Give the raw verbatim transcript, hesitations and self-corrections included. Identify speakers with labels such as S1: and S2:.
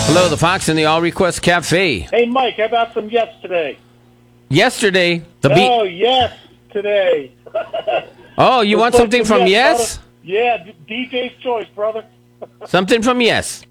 S1: Hello, the Fox and the All Request Cafe.
S2: Hey, Mike, how about some yes today?
S1: Yesterday, the beat.
S2: Oh, yes today.
S1: Oh, you want
S2: Let's play
S1: something
S2: some
S1: from
S2: Yes,
S1: Yes?
S2: brother. Yeah, D- DJ's choice, brother.
S1: Something from Yes.